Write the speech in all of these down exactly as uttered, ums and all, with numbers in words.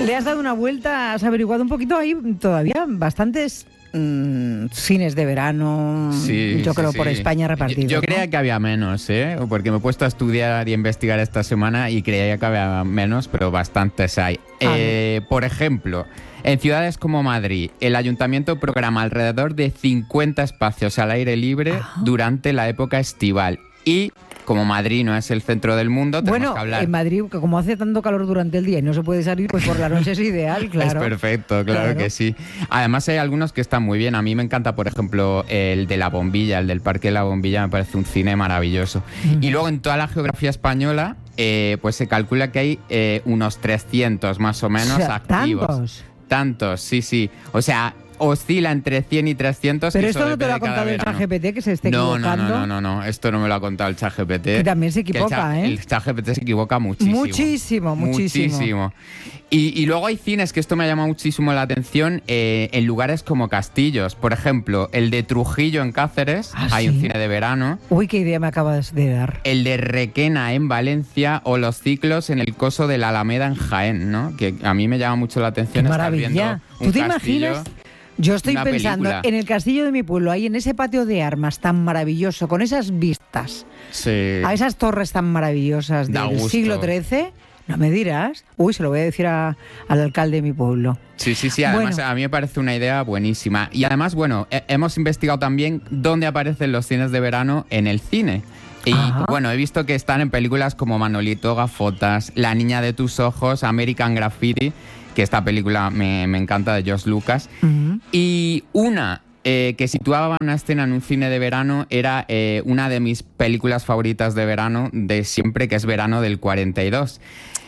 Le has dado una vuelta, has averiguado un poquito, ahí todavía bastantes mmm, cines de verano, sí, yo sí, creo sí. por España repartidos. Yo, yo ¿no? creía que había menos, ¿eh? Porque me he puesto a estudiar y a investigar esta semana y creía que había menos, pero bastantes hay. Ah, eh, por ejemplo, en ciudades como Madrid, el ayuntamiento programa alrededor de cincuenta espacios al aire libre Ajá. durante la época estival. Y como Madrid no es el centro del mundo, tenemos Bueno, que hablar... en Madrid, que como hace tanto calor durante el día y no se puede salir, pues por la noche es ideal, claro. Es perfecto, claro, claro que sí. Además hay algunos que están muy bien. A mí me encanta, por ejemplo, el de La Bombilla, el del Parque de La Bombilla, me parece un cine maravilloso. Mm. Y luego en toda la geografía española, eh, pues se calcula que hay eh, unos trescientos más o menos, o sea, activos. ¿Tantos? Tantos, sí, sí. O sea, oscila entre cien y trescientos. Pero esto no te lo ha contado el ChatGPT, que se esté no, equivocando. No, no, no, no, esto no me lo ha contado el ChatGPT. Que también se equivoca, el ¿eh? El ChatGPT se equivoca muchísimo. Muchísimo, muchísimo. Muchísimo. Y, y luego hay cines, que esto me llama muchísimo la atención, eh, en lugares como castillos. Por ejemplo, el de Trujillo en Cáceres, ¿Ah, hay sí? un cine de verano. Uy, qué idea me acabas de dar. El de Requena en Valencia o los ciclos en el Coso de la Alameda en Jaén, ¿no? Que a mí me llama mucho la atención ¡Qué estar maravilla! viendo un ¿Tú te castillo, imaginas? Yo estoy pensando película. en el castillo de mi pueblo, ahí en ese patio de armas tan maravilloso, con esas vistas, sí. a esas torres tan maravillosas Da del gusto. siglo trece. No me dirás. Uy, se lo voy a decir a, al alcalde de mi pueblo. Sí, sí, sí. Además, Bueno. a mí me parece una idea buenísima. Y además, bueno, he- hemos investigado también dónde aparecen los cines de verano en el cine. Y Ajá. bueno, he visto que están en películas como Manolito, Gafotas, La niña de tus ojos, American Graffiti, que esta película me, me encanta, de George Lucas. Uh-huh. Y una eh, que situaba una escena en un cine de verano era eh, una de mis películas favoritas de verano de siempre, que es Verano del cuarenta y dos.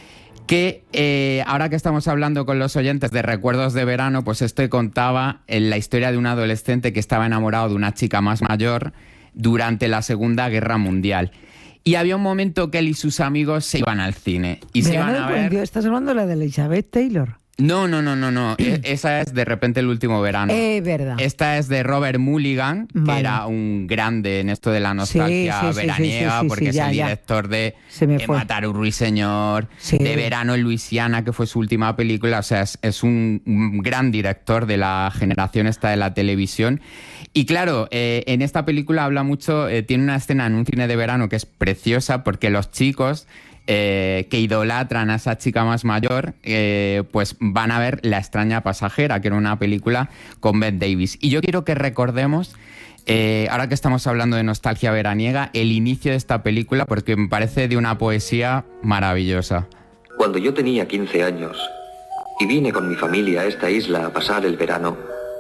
Que eh, ahora que estamos hablando con los oyentes de recuerdos de verano, pues esto contaba en la historia de un adolescente que estaba enamorado de una chica más mayor durante la Segunda Guerra Mundial. Y había un momento que él y sus amigos se iban al cine. Y se Verano iban del a cuarenta y dos, ver... ¿estás hablando de la de Elizabeth Taylor? No, no, no, no, no. E- esa es De repente el último verano. Eh, verdad. Esta es de Robert Mulligan, que Vale. era un grande en esto de la nostalgia Sí, sí, sí, veraniega, sí, sí, sí, porque sí, ya, es el ya. director de, Se me de fue. Matar a un ruiseñor, Sí. de Verano en Luisiana, que fue su última película. O sea, es, es un, un gran director de la generación esta de la televisión. Y claro, eh, en esta película habla mucho, eh, tiene una escena en un cine de verano que es preciosa, porque los chicos... Eh, que idolatran a esa chica más mayor, eh, pues van a ver La extraña pasajera, que era una película con Bette Davis. Y yo quiero que recordemos, eh, ahora que estamos hablando de nostalgia veraniega, el inicio de esta película, porque me parece de una poesía maravillosa. Cuando yo tenía quince años y vine con mi familia a esta isla a pasar el verano,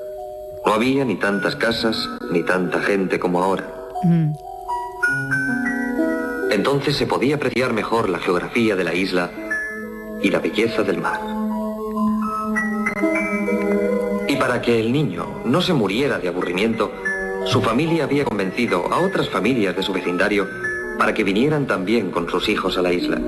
no había ni tantas casas ni tanta gente como ahora. Mm. Entonces se podía apreciar mejor la geografía de la isla y la belleza del mar. Y para que el niño no se muriera de aburrimiento, su familia había convencido a otras familias de su vecindario para que vinieran también con sus hijos a la isla.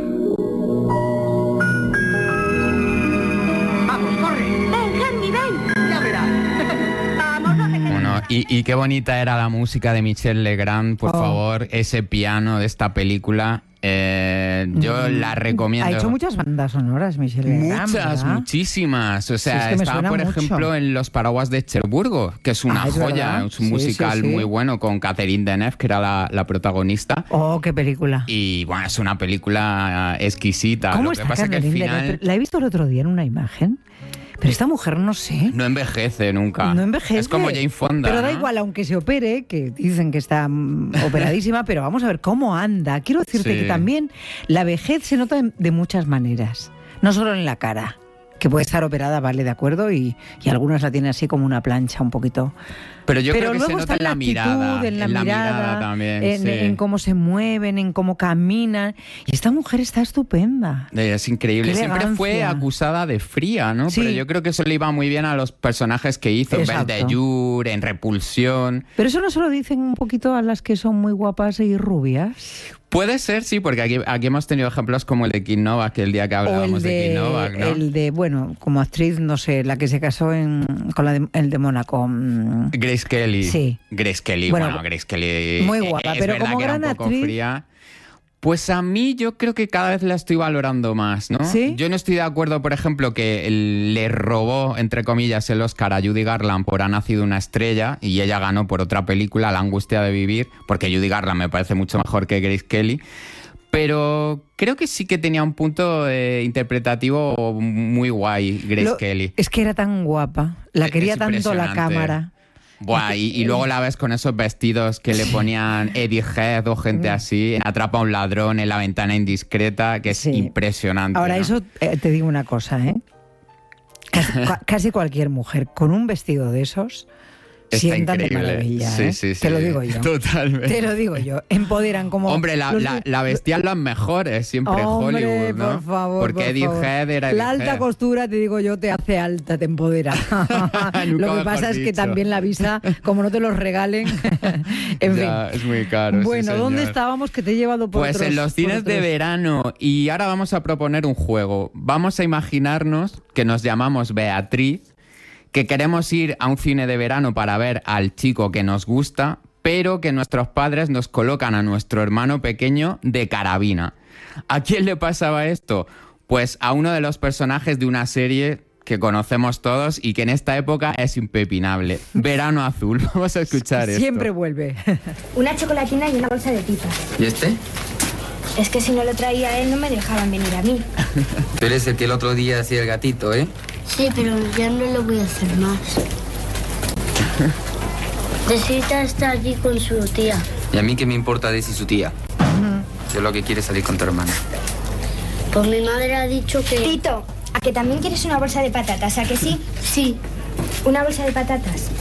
¡Vamos, corre! ¡Ven, Henry, ven! ¡Ya verás! Vamos, no te quedes. Bueno, y, y qué bonita era la música de Michel Legrand, por Oh. favor, ese piano de esta película. Eh, yo Mm. la recomiendo. Ha hecho muchas bandas sonoras, Michelle Legrand, Muchas, ¿verdad? muchísimas. O Sí, sea, es que me estaba, suena por mucho. ejemplo, en Los Paraguas de Cherburgo, que es una Ah, es joya, verdad. es un Sí, musical sí, sí. muy bueno con Catherine Deneuve, que era la, la protagonista. Oh, qué película. Y bueno, es una película eh, exquisita. ¿Cómo Lo está que pasa es que al Catherine final Deneuve? La he visto el otro día en una imagen, pero esta mujer no sé. no envejece nunca. No envejece. Es como Jane Fonda. Pero da ¿no? igual, aunque se opere, que dicen que está mm, operadísima, pero vamos a ver cómo anda. Quiero decirte Sí. que también la vejez se nota de, de muchas maneras, no solo en la cara, que puede estar operada, vale, de acuerdo, y, y algunas la tienen así como una plancha un poquito. Pero yo pero creo que luego se nota está en la actitud, mirada. en la, mirada, también. en, sí. en cómo se mueven, en cómo caminan. Y esta mujer está estupenda. Eh, Es increíble. Qué Siempre fue elegancia. acusada de fría, ¿no? Sí. Pero yo creo que eso le iba muy bien a los personajes que hizo en Exacto. Belle de Jour, en Repulsión. Pero eso no se lo dicen un poquito a las que son muy guapas y rubias. Puede ser, sí, porque aquí, aquí hemos tenido ejemplos como el de Kim Novak, que el día que O el hablábamos de, Kim de, Novak, ¿no? el de, bueno, como actriz, no sé, la que se casó en, con la de, el de Mónaco. mm, Grace Kelly. Sí. Grace Kelly, Bueno, bueno, Grace Kelly. muy eh, guapa, es pero verdad como que era gran un poco actriz- fría. Pues a mí yo creo que cada vez la estoy valorando más, ¿no? ¿Sí? Yo no estoy de acuerdo, por ejemplo, que él le robó, entre comillas, el Oscar a Judy Garland por Ha nacido una estrella y ella ganó por otra película, La angustia de vivir, porque Judy Garland me parece mucho mejor que Grace Kelly. Pero creo que sí que tenía un punto eh, interpretativo muy guay, Grace Lo, Kelly. Es que era tan guapa, la Es quería tanto la cámara. Buah, y, y luego la ves con esos vestidos que le ponían Eddie Head o gente así, en Atrapa a un ladrón, en La ventana indiscreta, que es Sí. impresionante. Ahora, ¿no? eso eh, te digo una cosa, ¿eh? Casi, cua- casi cualquier mujer con un vestido de esos Está sientan de increíble. maravilla, Sí, ¿eh? sí, sí. Te lo digo yo. Totalmente. Te lo digo yo. Empoderan como... Hombre, la, los- la, la vestían las mejores siempre en Hombre, Hollywood, ¿no? por favor, Porque por Eddie favor. Head era Eddie La alta Head. costura, te digo yo, te hace alta, te empodera. Lo Nunca que pasa mejor es que dicho. también la visa, como no te los regalen, en Ya, fin. es muy caro. sí, Bueno, ¿dónde señor. estábamos que te he llevado por Pues otros- en los por cines de otros- verano. Y ahora vamos a proponer un juego. Vamos a imaginarnos que nos llamamos Beatriz, que queremos ir a un cine de verano para ver al chico que nos gusta, pero que nuestros padres nos colocan a nuestro hermano pequeño de carabina. ¿A quién le pasaba esto? Pues a uno de los personajes de una serie que conocemos todos y que en esta época es impepinable. Verano Azul. Vamos a escuchar esto. Siempre vuelve. Una chocolatina y una bolsa de pipas. ¿Y este? Es que si no lo traía él no me dejaban venir a mí. Tú eres el que el otro día hacía el gatito, ¿eh? Sí, pero ya no lo voy a hacer más. Necesita estar allí con su tía. ¿Y a mí qué me importa de si su tía? Yo lo que quiero es salir con tu hermana. Pues mi madre ha dicho que... Tito, ¿a que también quieres una bolsa de patatas? ¿A que sí? Sí. Una bolsa de patatas.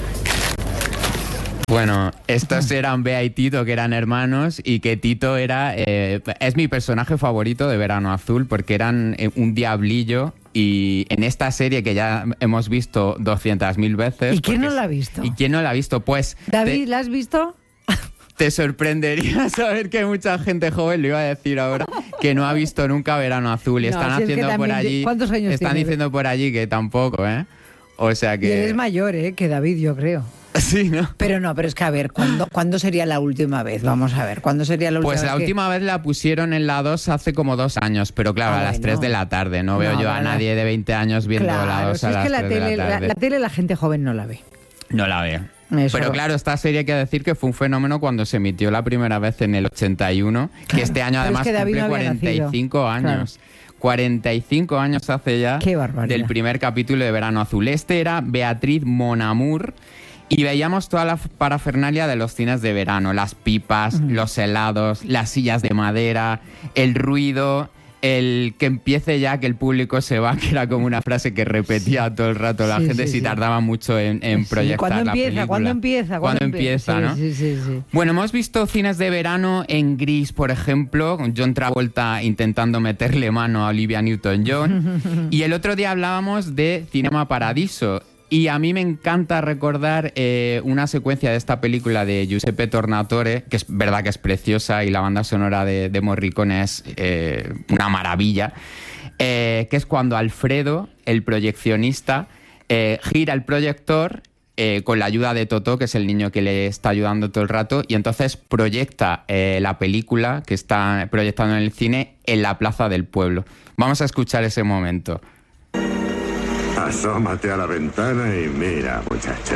Bueno, estos eran Bea y Tito, que eran hermanos, y que Tito era eh, es mi personaje favorito de Verano Azul, porque eran eh, un diablillo, y en esta serie que ya hemos visto doscientas mil veces... ¿Y quién porque no es- la ha visto? ¿Y quién no la ha visto? Pues David, te, ¿la has visto? te sorprendería saber que mucha gente joven, lo iba a decir ahora, que no ha visto nunca Verano Azul, y No, están si es que haciendo por también- allí... ¿cuántos años Están tiene? diciendo por allí que tampoco, ¿eh? O sea Y que... eres mayor, ¿eh? Que David, yo creo. Sí, ¿no? Pero no, pero es que a ver, ¿cuándo, ¿cuándo sería la última vez? Vamos a ver, ¿cuándo sería la última Pues vez? la que- última vez la pusieron en la dos hace como dos años, pero claro, Ah, a las bueno. tres de la tarde. No veo No, yo a pero la- nadie de veinte años viendo Claro, la dos si a es las que la tres de tele, la la, tarde. la tele la gente joven no la ve. No la veo. Eso. Pero claro, esta serie hay que decir que fue un fenómeno cuando se emitió la primera vez en el ochenta y uno, Claro, que este año pero es además que David cumple no había cuarenta y cinco nacido. años. cuarenta y cinco años hace ya Qué barbaridad. del primer capítulo de Verano Azul. Este era Beatriz Mon Amour. Y veíamos toda la parafernalia de los cines de verano, las pipas, los helados, las sillas de madera, el ruido, el que empiece ya, que el público se va, que era como una frase que repetía todo el rato la Sí, gente sí, si sí. tardaba mucho en, en Sí, proyectar ¿cuándo la empieza? película. ¿Cuándo empieza? ¿Cuándo empie- empieza, sí, no? Sí, sí, sí. Bueno, hemos visto cines de verano en Gris, por ejemplo, con John Travolta intentando meterle mano a Olivia Newton-John. Y el otro día hablábamos de Cinema Paradiso. Y a mí me encanta recordar eh, una secuencia de esta película de Giuseppe Tornatore, que es verdad que es preciosa y la banda sonora de, de Morricone es eh, una maravilla, eh, que es cuando Alfredo, el proyeccionista, eh, gira el proyector eh, con la ayuda de Totó, que es el niño que le está ayudando todo el rato, y entonces proyecta eh, la película que está proyectando en el cine en la plaza del pueblo. Vamos a escuchar ese momento. Asómate a la ventana y mira, muchacho.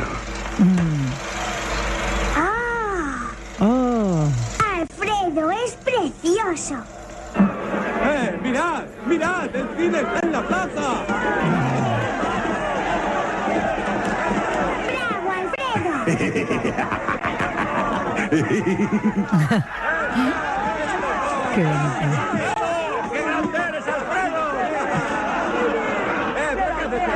Oh, Alfredo, es precioso. ¡Eh, mirad! ¡Mirad! ¡El cine está en la plaza! ¡Bravo, Alfredo! qué bonito. ¡Qué grande eres, Alfredo! ¡Eh, fíjate!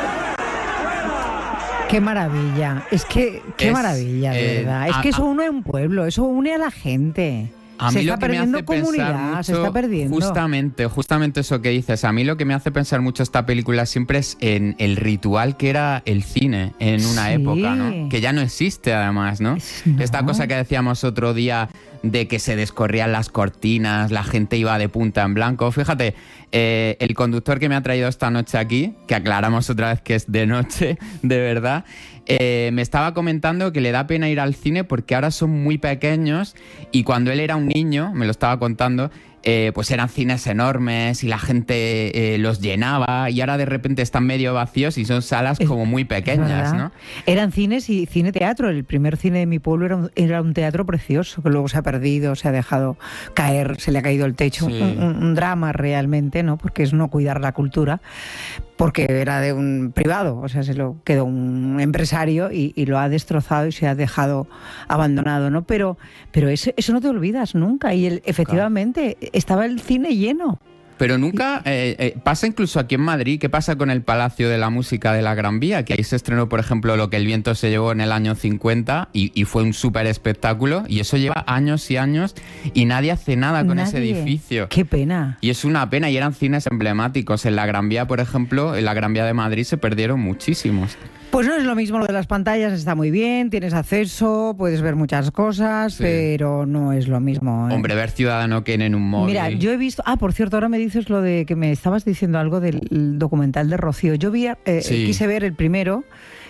Qué maravilla. Es que, qué Es, maravilla, de eh, verdad. Es a- que eso a- une a un pueblo, eso une a la gente. A se mí está lo que me perdiendo hace pensar comunidad, se mucho, está perdiendo. Justamente, justamente eso que dices. A mí lo que me hace pensar mucho esta película siempre es en el ritual que era el cine en una Sí. época, ¿no? Que ya no existe además, ¿no? No. Esta cosa que decíamos otro día de que se descorrían las cortinas, la gente iba de punta en blanco. Fíjate, eh, el conductor que me ha traído esta noche aquí, que aclaramos otra vez que es de noche, de verdad, eh, me estaba comentando que le da pena ir al cine porque ahora son muy pequeños y cuando él era un niño, me lo estaba contando, Eh, pues eran cines enormes y la gente eh, los llenaba y ahora de repente están medio vacíos y son salas como muy pequeñas, ¿no? Eran cines y cine-teatro. El primer cine de mi pueblo era un, era un teatro precioso que luego se ha perdido, se ha dejado caer, se le ha caído el techo. Sí. Un, un, un drama realmente, ¿no? Porque es no cuidar la cultura, porque era de un privado, o sea, se lo quedó un empresario y, y lo ha destrozado y se ha dejado abandonado, ¿no? Pero, pero eso, eso no te olvidas nunca y el, efectivamente... Claro. Estaba el cine lleno. Pero nunca eh, eh, pasa incluso aquí en Madrid. ¿Qué pasa con el Palacio de la Música de la Gran Vía? Que ahí se estrenó, por ejemplo, Lo que el viento se llevó en el año cincuenta y, y fue un súper espectáculo. Y eso lleva años y años y nadie hace nada con nadie. ese edificio. ¡Qué pena! Y es una pena. Y eran cines emblemáticos. En la Gran Vía, por ejemplo, en la Gran Vía de Madrid se perdieron muchísimos. Pues no es lo mismo lo de las pantallas, está muy bien, tienes acceso, puedes ver muchas cosas, sí. pero no es lo mismo. ¿eh? Hombre, ver Ciudadano Kane en un móvil. Mira, yo he visto... Ah, por cierto, ahora me dices lo de que me estabas diciendo algo del documental de Rocío. Yo vi, eh, sí. quise ver el primero,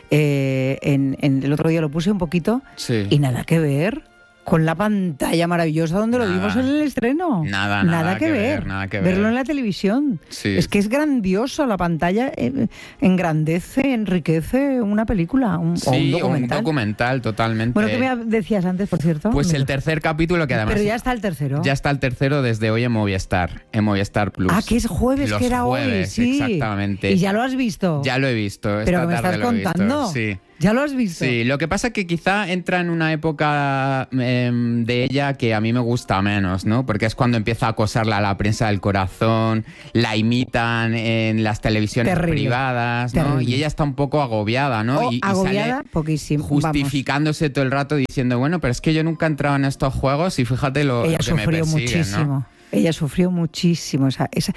eh, en, en el otro día lo puse un poquito, sí. y nada que ver con la pantalla maravillosa donde nada. Lo vimos en el estreno. Nada, nada, nada que, que ver, ver. Nada que Verlo ver. en la televisión. Sí. Es que es grandioso, la pantalla eh, engrandece, enriquece una película, un, sí, o un documental. un documental, totalmente. Bueno, ¿qué me decías antes, por cierto? Pues me el tercer capítulo que además... Pero ya está el tercero. Ya está el tercero desde hoy en Movistar, en Movistar Plus. Ah, que es jueves, Los que era jueves, hoy, sí. Exactamente. ¿Y ya lo has visto? Ya lo he visto, esta Pero que me tarde estás lo he contando. visto. Sí. ¿Ya lo has visto? Sí, lo que pasa es que quizá entra en una época eh, de ella que a mí me gusta menos, ¿no? Porque es cuando empieza a acosarla a la prensa del corazón, la imitan en las televisiones terrible, privadas, ¿no? Terrible. Y ella está un poco agobiada, ¿no? Oh, y, y agobiada, sale poquísimo. justificándose Vamos. todo el rato diciendo, bueno, pero es que yo nunca he entrado en estos juegos y fíjate lo, ella lo que me persiguen, muchísimo. ¿no? Ella sufrió muchísimo. Esa, esa,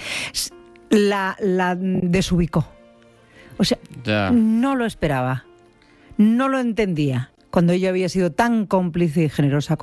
la, la desubicó. O sea, ya. no lo esperaba. No lo entendía cuando ella había sido tan cómplice y generosa